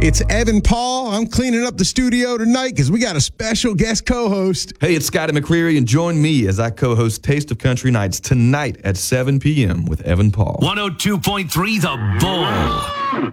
It's Evan Paul. I'm cleaning up the studio tonight because we got a special guest co-host. Hey, it's Scotty McCreery, and join me as I co-host Taste of Country Nights tonight at 7 p.m. with Evan Paul. 102.3 The Bull.